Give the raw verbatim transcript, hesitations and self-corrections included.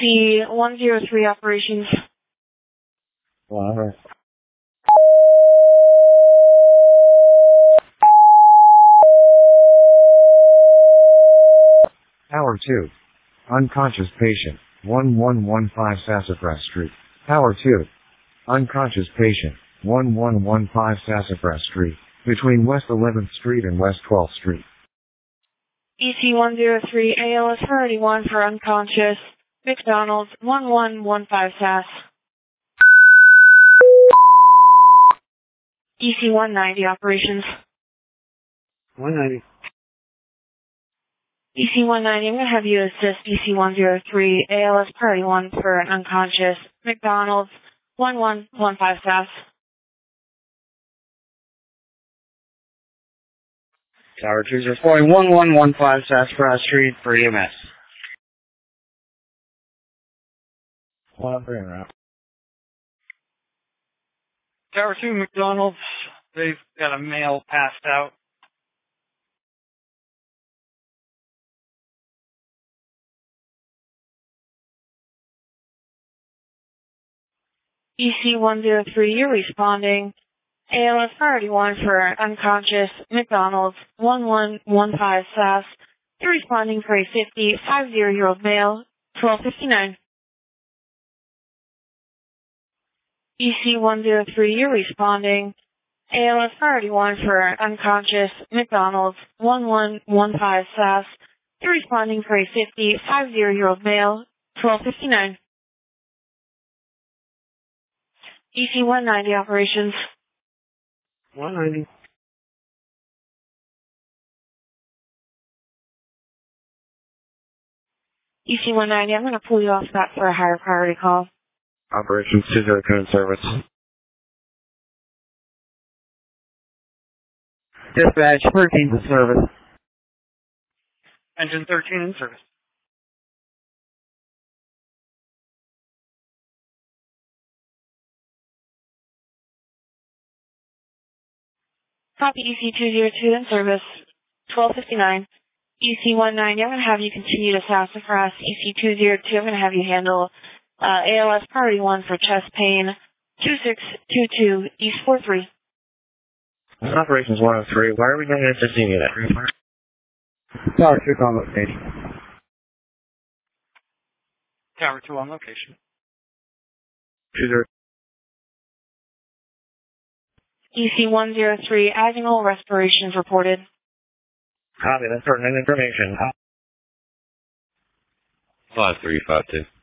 C one zero three operations. Wow. Tower two. Unconscious patient. one one one five Sassafras Street. Tower two. Unconscious patient. one one one five Sassafras Street. Between West eleventh Street and West twelfth Street. E C one zero three A L S priority one for unconscious. McDonald's one one one five Sass. E C one ninety operations. one ninety. E C one ninety, I'm going to have you assist E C one zero three A L S priority one for an unconscious. McDonald's one one one five Sass. Tower two zero four one one one five Sassafras Street for E M S. One three route. Tower two McDonald's, they've got a male passed out. E C one zero three, you're responding. A L S priority one for unconscious. McDonald's one one one five Sass. You're responding for a fifty-five-year-old male, twelve fifty-nine. E C one zero three, you're responding. A L S priority one for unconscious. McDonald's one one one five Sass. You're responding for a fifty-five-year-old male, twelve fifty-nine. E C one ninety operations. one ninety. E C one ninety, I'm going to pull you off that for a higher priority call. Operations two zero two in service. Dispatch thirteen in service. Engine thirteen in service. Copy E C two zero two in service, twelve fifty-nine. E C one ninety, I'm going to have you continue to Sassafras. E C two zero two, I'm going to have you handle uh, A L S priority one for chest pain, two six two two East four three. Operations one oh three. Why are we getting a fifteen unit? Tower two on location. Tower two on location. two zero. E C one zero three, agonal respirations reported. Copy, that's pertinent information. five three five two.